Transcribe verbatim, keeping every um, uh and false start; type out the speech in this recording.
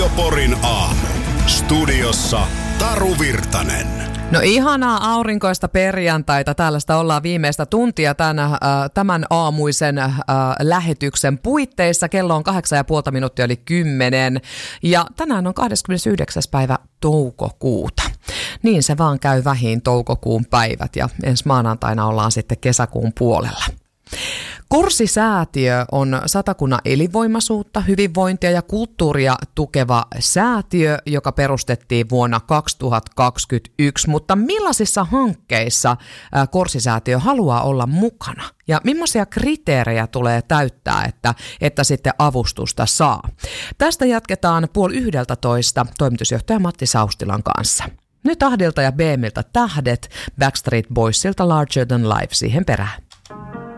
Radioporin aamu. Studiossa Taru Virtanen. No ihanaa aurinkoista perjantaita. Tällaista ollaan viimeistä tuntia tämän, äh, tämän aamuisen äh, lähetyksen puitteissa. Kello on kahdeksan ja puolta minuuttia eli kymmenen. Ja tänään on kahdeskymmenesyhdeksäs päivä toukokuuta. Niin se vaan käy vähin toukokuun päivät ja ensi maanantaina ollaan sitten kesäkuun puolella. Korsi-säätiö on Satakunnan elinvoimaisuutta, hyvinvointia ja kulttuuria tukeva säätiö, joka perustettiin vuonna kaksituhattakaksikymmentäyksi. Mutta millaisissa hankkeissa Korsi-säätiö haluaa olla mukana? Ja millaisia kriteerejä tulee täyttää, että, että sitten avustusta saa? Tästä jatketaan puoli yhdeltä toista toimitusjohtaja Matti Saustilan kanssa. Nyt Ahdilta ja B M iltä Tähdet, Backstreet Boysilta Larger Than Life siihen perään.